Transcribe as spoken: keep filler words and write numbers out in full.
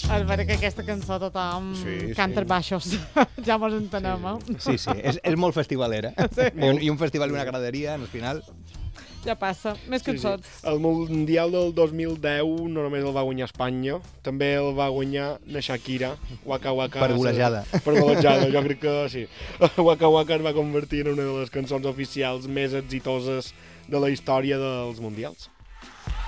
A veure que aquesta cançó tothom Sí, sí. canta els baixos. Ja mos entenem, eh? Sí, sí, és, és molt festivalera. Sí. I, un, I un festival i una graderia, al final... Ja passa. Més Sí, cançons. sí. El Mundial del dos mil deu no només el va guanyar Espanya, també el va guanyar na Shakira, Waka Waka. Per golejada. Per golejada, jo crec que sí. Waka Waka es va convertir en una de les cançons oficials més exitoses de la història dels Mundials.